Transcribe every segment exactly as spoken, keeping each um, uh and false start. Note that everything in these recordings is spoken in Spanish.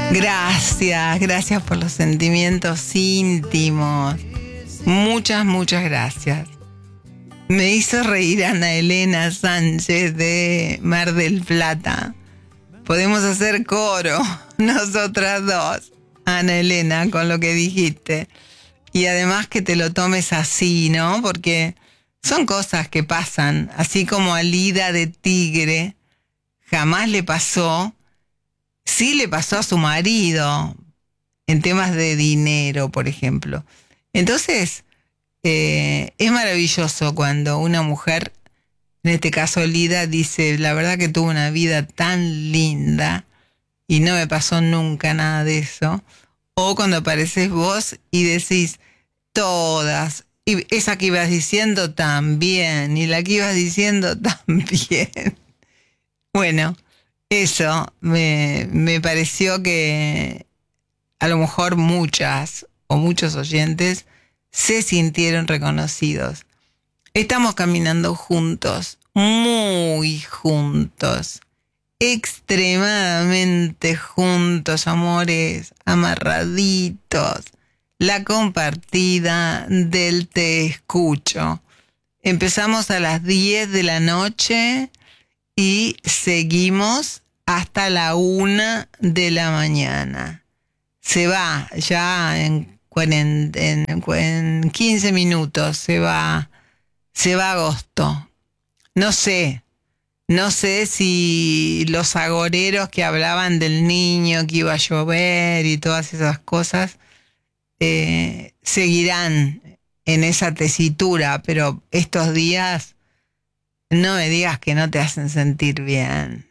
Gracias, gracias por los sentimientos íntimos. Muchas, muchas gracias. Me hizo reír Ana Elena Sánchez de Mar del Plata. Podemos hacer coro, nosotras dos, Ana Elena, con lo que dijiste. Y además que te lo tomes así, ¿no? Porque son cosas que pasan, así como a Lida de Tigre jamás le pasó, sí le pasó a su marido, en temas de dinero, por ejemplo. Entonces, eh, es maravilloso cuando una mujer, en este caso Lida, dice, la verdad que tuve una vida tan linda y no me pasó nunca nada de eso. O cuando apareces vos y decís, todas, y esa que ibas diciendo también, y la que ibas diciendo también. Bueno, eso me, me pareció que a lo mejor muchas o muchos oyentes se sintieron reconocidos. Estamos caminando juntos, muy juntos, extremadamente juntos, amores, amarraditos. La compartida del Te Escucho. Empezamos a las diez de la noche y seguimos hasta la una de la mañana. Se va ya en, en, en, en quince minutos, se va, se va agosto. No sé, no sé si los agoreros que hablaban del niño que iba a llover y todas esas cosas eh, seguirán en esa tesitura, pero estos días no me digas que no te hacen sentir bien.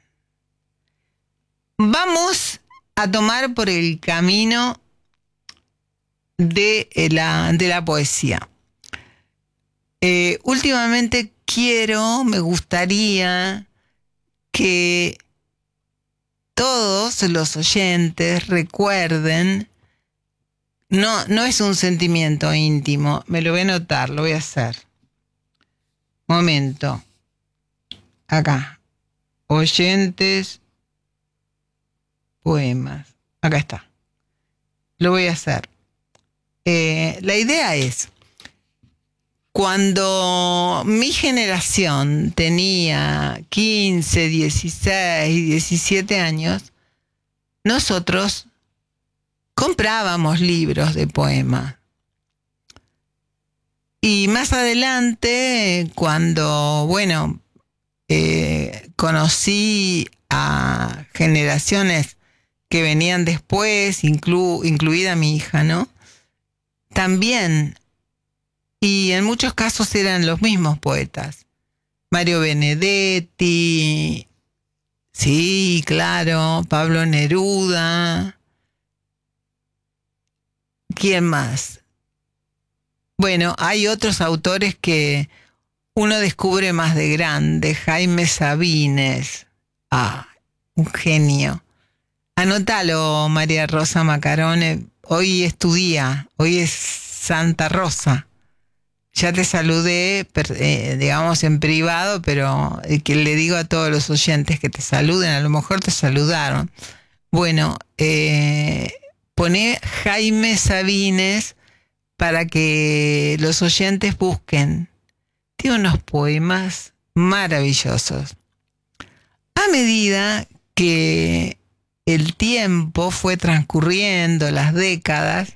Vamos a tomar por el camino de la, de la poesía. Eh, últimamente quiero, me gustaría que todos los oyentes recuerden, no, no es un sentimiento íntimo, me lo voy a anotar, lo voy a hacer. Momento. Acá, oyentes, poemas. Acá está. Lo voy a hacer. Eh, la idea es, cuando mi generación tenía quince, dieciséis, diecisiete años, nosotros comprábamos libros de poemas. Y más adelante, cuando, bueno, Eh, conocí a generaciones que venían después, inclu, incluida mi hija, ¿no? También, y en muchos casos eran los mismos poetas. Mario Benedetti, sí, claro, Pablo Neruda. ¿Quién más? Bueno, hay otros autores que uno descubre más de grande. Jaime Sabines. Ah, un genio. Anótalo, María Rosa Macarone. Hoy es tu día. Hoy es Santa Rosa. Ya te saludé, eh, digamos, en privado, pero eh, que le digo a todos los oyentes que te saluden. A lo mejor te saludaron. Bueno, eh, poné Jaime Sabines para que los oyentes busquen. Tiene unos poemas maravillosos. A medida que el tiempo fue transcurriendo, las décadas,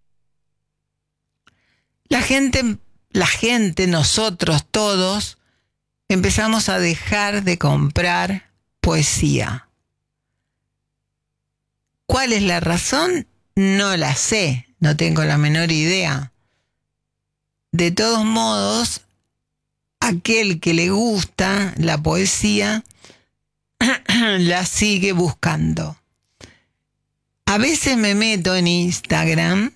la gente, la gente, nosotros todos, empezamos a dejar de comprar poesía. ¿Cuál es la razón? No la sé, no tengo la menor idea. De todos modos, aquel que le gusta la poesía la sigue buscando. A veces me meto en Instagram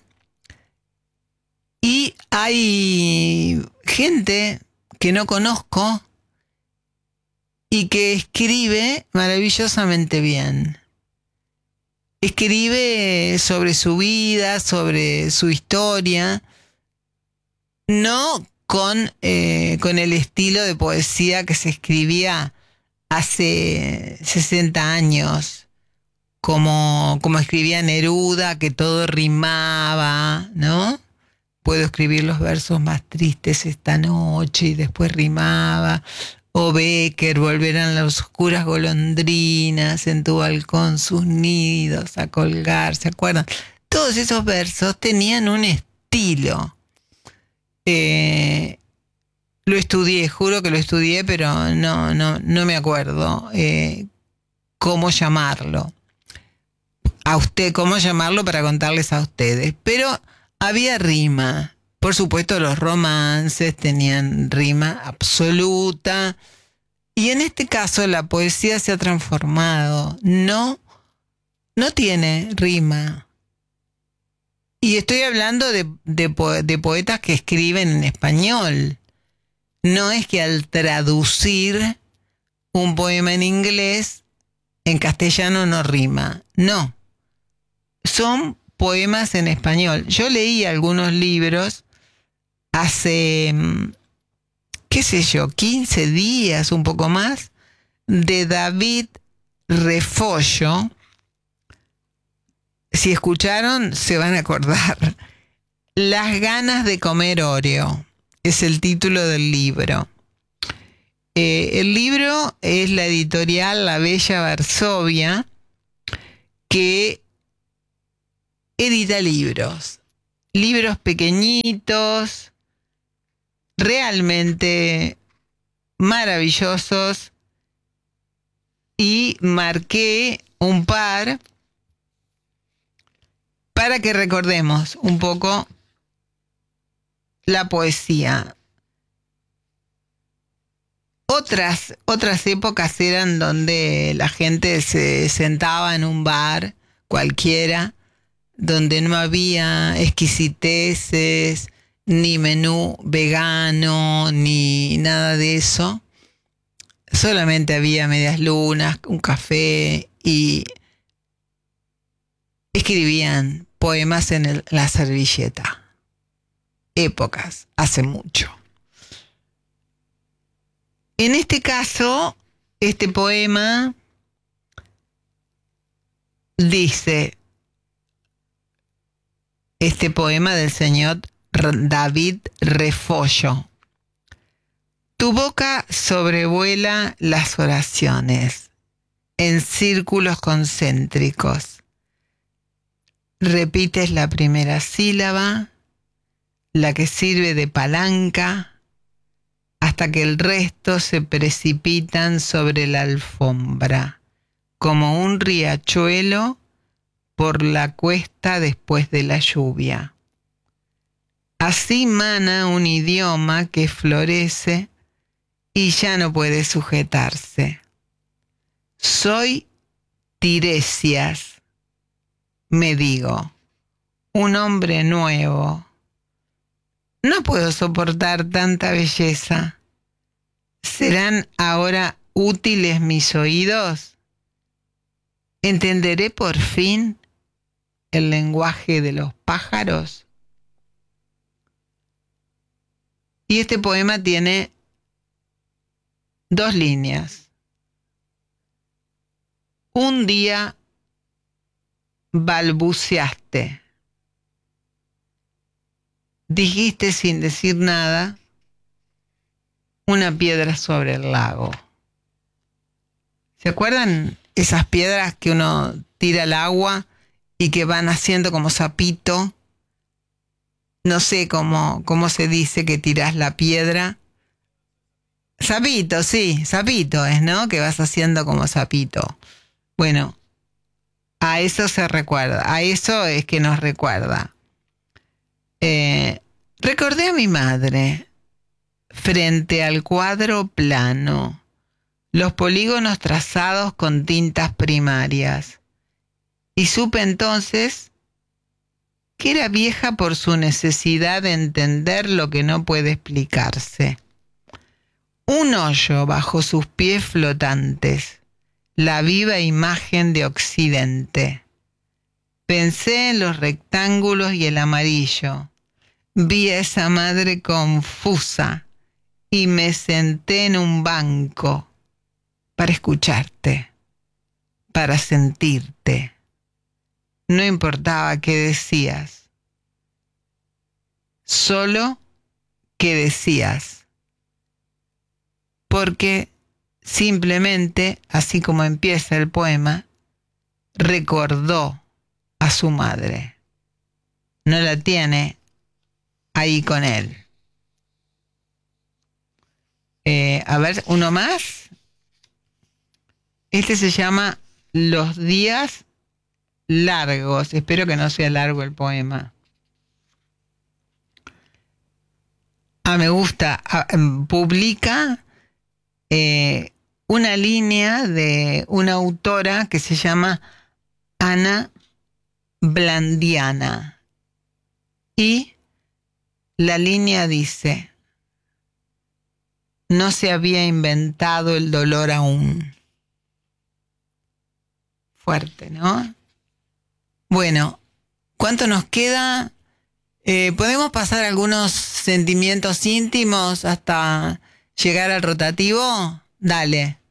y hay gente que no conozco y que escribe maravillosamente bien. Escribe sobre su vida, sobre su historia, no con, eh, con el estilo de poesía que se escribía hace sesenta años, como, como escribía Neruda, que todo rimaba, ¿no? Puedo escribir los versos más tristes esta noche y después rimaba. O Becker, volverán las oscuras golondrinas en tu balcón sus nidos a colgar, ¿se acuerdan? Todos esos versos tenían un estilo. Eh, lo estudié, juro que lo estudié, pero no, no, no me acuerdo eh, cómo llamarlo. A usted, cómo llamarlo para contarles a ustedes. Pero había rima. Por supuesto, los romances tenían rima absoluta. Y en este caso la poesía se ha transformado. No, no tiene rima. Y estoy hablando de, de, de poetas que escriben en español. No es que al traducir un poema en inglés, en castellano no rima. No. Son poemas en español. Yo leí algunos libros hace, qué sé yo, quince días, un poco más, de David Refollo. Si escucharon, se van a acordar. Las ganas de comer Oreo es el título del libro. Eh, el libro es la editorial La Bella Varsovia, que edita libros. Libros pequeñitos, realmente maravillosos, y marqué un par para que recordemos un poco la poesía. Otras, otras épocas eran donde la gente se sentaba en un bar cualquiera, donde no había exquisiteces, ni menú vegano, ni nada de eso. Solamente había medias lunas, un café, y escribían poemas en el, la servilleta. Épocas, hace mucho. En este caso, este poema dice, este poema del señor David Refollo: tu boca sobrevuela las oraciones en círculos concéntricos. Repites la primera sílaba, la que sirve de palanca, hasta que el resto se precipitan sobre la alfombra, como un riachuelo por la cuesta después de la lluvia. Así mana un idioma que florece y ya no puede sujetarse. Soy Tiresias, me digo, un hombre nuevo. No puedo soportar tanta belleza. ¿Serán ahora útiles mis oídos? ¿Entenderé por fin el lenguaje de los pájaros? Y este poema tiene dos líneas. Un día balbuceaste. Dijiste sin decir nada, una piedra sobre el lago. ¿Se acuerdan esas piedras que uno tira al agua y que van haciendo como sapito? No sé cómo, cómo se dice que tirás la piedra. Sapito, sí, sapito es, ¿no? Que vas haciendo como sapito. Bueno, a eso se recuerda, a eso es que nos recuerda. Eh, recordé a mi madre frente al cuadro plano, los polígonos trazados con tintas primarias, y supe entonces que era vieja por su necesidad de entender lo que no puede explicarse. Un hoyo bajo sus pies flotantes, la viva imagen de Occidente. Pensé en los rectángulos y el amarillo. Vi a esa madre confusa y me senté en un banco para escucharte, para sentirte. no importaba qué decías, solo qué decías, porque simplemente, así como empieza el poema, recordó a su madre. No la tiene ahí con él. Eh, a ver, uno más. Este se llama Los días largos. Espero que no sea largo el poema. Ah, me gusta. Ah, publica eh, una línea de una autora que se llama Ana Blandiana. Y la línea dice: no se había inventado el dolor aún. Fuerte, ¿no? Bueno, ¿cuánto nos queda? Eh, ¿podemos pasar algunos sentimientos íntimos hasta llegar al rotativo? Dale.